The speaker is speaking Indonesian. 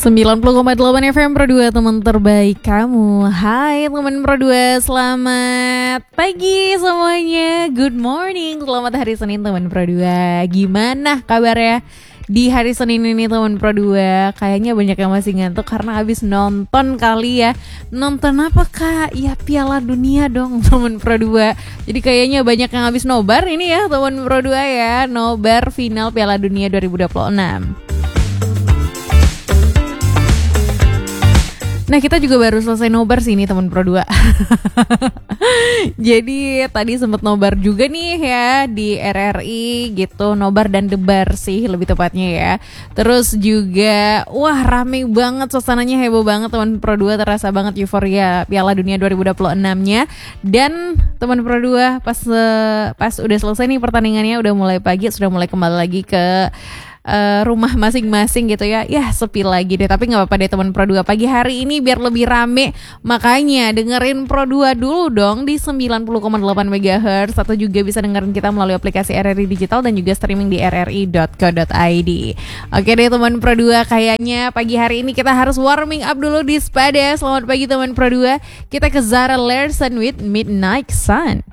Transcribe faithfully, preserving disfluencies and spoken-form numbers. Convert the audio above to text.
sembilan puluh koma delapan F M Pro dua, teman terbaik kamu. Hai teman Pro dua, selamat pagi semuanya. Good morning, selamat hari Senin teman Pro dua. Gimana kabarnya di hari Senin ini teman Pro dua? Kayaknya banyak yang masih ngantuk karena habis nonton kali ya. Nonton apa kak? Ya Piala Dunia dong teman Pro dua. Jadi kayaknya banyak yang habis nobar ini ya teman Pro dua ya. Nobar final Piala Dunia dua ribu dua puluh enam. Nah kita juga baru selesai nobar sih ini teman Pro dua. Jadi tadi sempat nobar juga nih ya di R R I gitu. Nobar dan debar sih lebih tepatnya ya. Terus juga wah rame banget, suasananya heboh banget teman Pro dua. Terasa banget euforia Piala Dunia dua ribu dua puluh enam-nya. Dan teman Pro dua pas, pas udah selesai nih pertandingannya, udah mulai pagi, sudah mulai kembali lagi ke Uh, rumah masing-masing gitu ya. Ya sepi lagi deh, tapi gak apa-apa deh teman Pro dua. Pagi hari ini biar lebih rame, makanya dengerin Pro dua dulu dong di sembilan puluh koma delapan megahertz. Atau juga bisa dengerin kita melalui aplikasi R R I Digital dan juga streaming di r r i dot co dot i d. Oke deh teman Pro dua, kayaknya pagi hari ini kita harus warming up dulu di Spada. Selamat pagi teman Pro dua. Kita ke Zara Larsson with Midnight Sun.